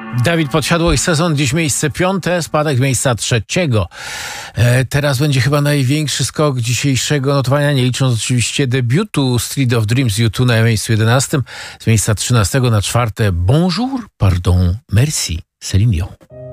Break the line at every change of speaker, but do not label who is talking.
Dawid Podsiadło i Sezon, dziś miejsce 5, spadek z miejsca 3. Teraz będzie chyba największy skok dzisiejszego notowania, nie licząc oczywiście debiutu Street of Dreams U2 na miejscu 11, z miejsca 13 na 4. Bonjour, pardon, merci, Céline Dion.